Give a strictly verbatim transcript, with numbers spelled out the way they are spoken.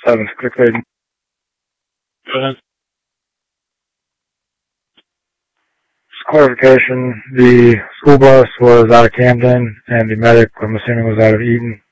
seven six eight. Go ahead. Just clarification, the school bus was out of Camden, and the medic, I'm assuming, was out of Eden.